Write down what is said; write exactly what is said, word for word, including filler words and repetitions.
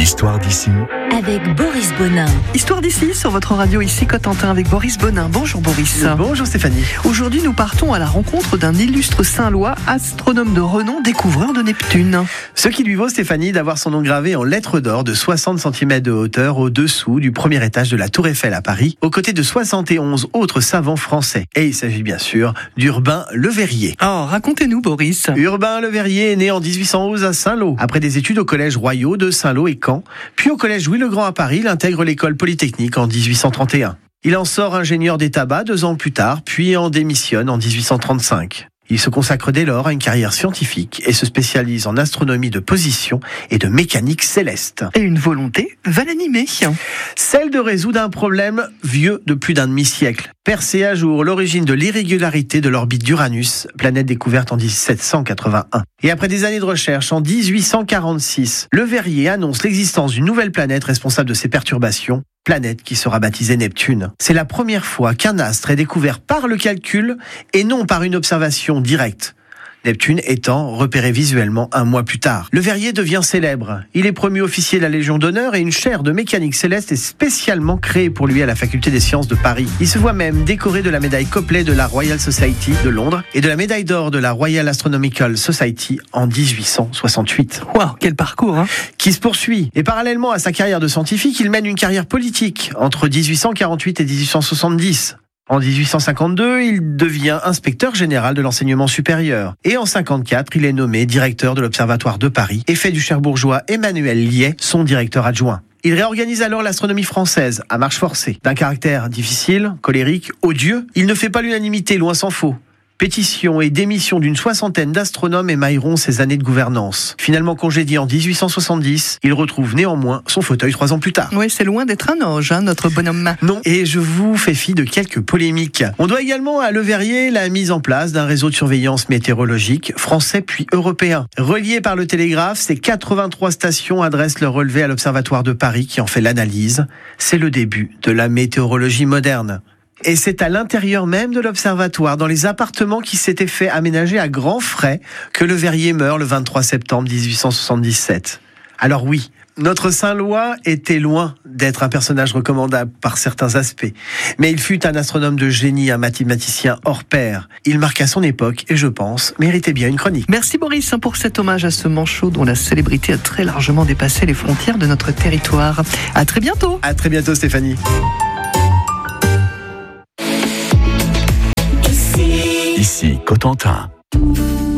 Histoire d'ici avec Boris Bonin. Histoire d'ici sur votre radio ici Cotentin avec Boris Bonin. Bonjour Boris. Bonjour Stéphanie. Aujourd'hui nous partons à la rencontre d'un illustre Saint-Lois, astronome de renom, découvreur de Neptune. Ce qui lui vaut Stéphanie d'avoir son nom gravé en lettres d'or de soixante centimètres de hauteur au-dessous du premier étage de la Tour Eiffel à Paris, aux côtés de soixante et onze autres savants français. Et il s'agit bien sûr d'Urbain Le Verrier. Oh, racontez-nous Boris. Urbain Le Verrier est né en dix-huit cent onze à Saint-Lô. Après des études au collège royaux de Saint-Lô et Caen, puis au collège Louis-le-Grand à Paris, il intègre l'école polytechnique en dix-huit cent trente et un. Il en sort ingénieur des tabacs deux ans plus tard, puis en démissionne en dix-huit cent trente-cinq. Il se consacre dès lors à une carrière scientifique et se spécialise en astronomie de position et de mécanique céleste. Et une volonté va l'animer. Celle de résoudre un problème vieux de plus d'un demi-siècle. Percer à jour l'origine de l'irrégularité de l'orbite d'Uranus, planète découverte en dix-sept cent quatre-vingt-un. Et après des années de recherche, en dix-huit cent quarante-six, Le Verrier annonce l'existence d'une nouvelle planète responsable de ces perturbations, planète qui sera baptisée Neptune. C'est la première fois qu'un astre est découvert par le calcul et non par une observation directe. Neptune étant repéré visuellement un mois plus tard. Le Verrier devient célèbre. Il est promu officier de la Légion d'honneur et une chaire de mécanique céleste est spécialement créée pour lui à la Faculté des sciences de Paris. Il se voit même décoré de la médaille Copley de la Royal Society de Londres et de la médaille d'or de la Royal Astronomical Society en dix-huit cent soixante-huit. Waouh, quel parcours hein Qui se poursuit. Et parallèlement à sa carrière de scientifique, il mène une carrière politique entre dix-huit cent quarante-huit et dix-huit cent soixante-dix. En dix-huit cent cinquante-deux, il devient inspecteur général de l'enseignement supérieur. Et en cinquante-quatre, il est nommé directeur de l'Observatoire de Paris et fait du cherbourgeois Emmanuel Liais son directeur adjoint. Il réorganise alors l'astronomie française à marche forcée. D'un caractère difficile, colérique, odieux, il ne fait pas l'unanimité, loin s'en faut. Pétition et démission d'une soixantaine d'astronomes émailleront ses années de gouvernance. Finalement congédié en dix-huit cent soixante-dix, il retrouve néanmoins son fauteuil trois ans plus tard. Oui, c'est loin d'être un ange, hein, notre bonhomme. Non, et je vous fais fi de quelques polémiques. On doit également à Le Verrier la mise en place d'un réseau de surveillance météorologique français puis européen. Relié par le télégraphe, ces quatre-vingt-trois stations adressent leur relevé à l'Observatoire de Paris qui en fait l'analyse. C'est le début de la météorologie moderne. Et c'est à l'intérieur même de l'observatoire, dans les appartements qui s'étaient fait aménager à grands frais, que Le Verrier meurt le vingt-trois septembre dix-huit cent soixante-dix-sept. Alors oui, notre Saint-Lois était loin d'être un personnage recommandable par certains aspects. Mais il fut un astronome de génie, un mathématicien hors pair. Il marqua son époque et, je pense, méritait bien une chronique. Merci Boris pour cet hommage à ce manchot dont la célébrité a très largement dépassé les frontières de notre territoire. À très bientôt. À très bientôt Stéphanie. Ici Cotentin.